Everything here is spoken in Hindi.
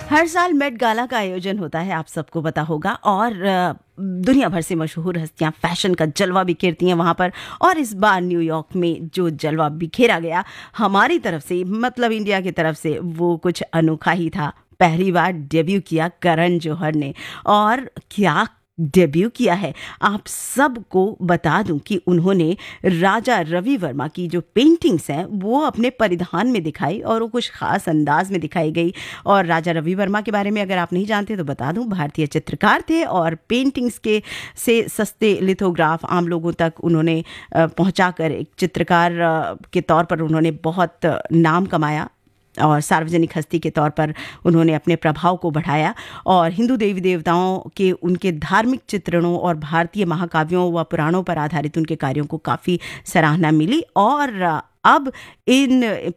हर साल मेट गाला का आयोजन होता है, आप सबको पता होगा। और दुनिया भर से मशहूर हस्तियां फैशन का जलवा बिखेरती हैं वहां पर। और इस बार न्यूयॉर्क में जो जलवा बिखेरा गया हमारी तरफ से, मतलब इंडिया की तरफ से, वो कुछ अनोखा ही था। पहली बार डेब्यू किया करण जौहर ने, और क्या डेब्यू किया है। आप सबको बता दूं कि उन्होंने राजा रवि वर्मा की जो पेंटिंग्स हैं वो अपने परिधान में दिखाई, और वो कुछ खास अंदाज में दिखाई गई। और राजा रवि वर्मा के बारे में अगर आप नहीं जानते तो बता दूं, भारतीय चित्रकार थे, और पेंटिंग्स के से सस्ते लिथोग्राफ आम लोगों तक उन्होंने पहुंचाकर एक चित्रकार के तौर पर उन्होंने बहुत नाम कमाया, और सार्वजनिक हस्ती के तौर पर उन्होंने अपने प्रभाव को बढ़ाया। और हिंदू देवी देवताओं के उनके धार्मिक चित्रणों और भारतीय महाकाव्यों व पुराणों पर आधारित उनके कार्यों को काफ़ी सराहना मिली। और अब इन